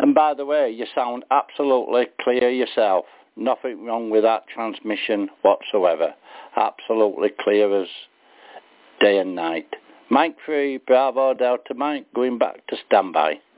And by the way, you sound absolutely clear yourself. Nothing wrong with that transmission whatsoever. Absolutely clear as day and night. Mike 3, Bravo Delta Mike, going back to standby.